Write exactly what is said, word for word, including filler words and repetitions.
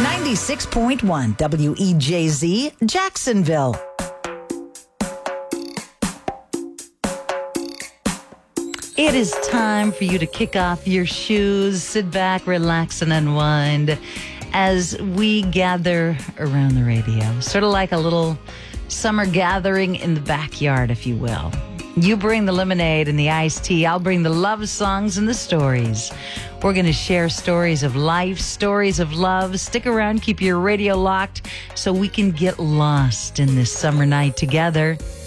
ninety-six point one W E J Z, Jacksonville. It is time for you to kick off your shoes, sit back, relax, and unwind as we gather around the radio. Sort of like a little summer gathering in the backyard, if you will. You bring the lemonade and the iced tea. I'll bring the love songs and the stories. We're going to share stories of life, stories of love. Stick around, keep your radio locked so we can get lost in this summer night together.